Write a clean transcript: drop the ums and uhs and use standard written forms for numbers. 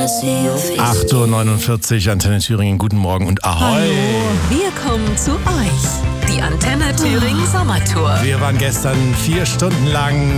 8:49 Uhr, Antenne Thüringen, guten Morgen und Ahoi. Hallo, wir kommen zu euch. Die Antenne Thüringen Sommertour. Wir waren gestern 4 Stunden lang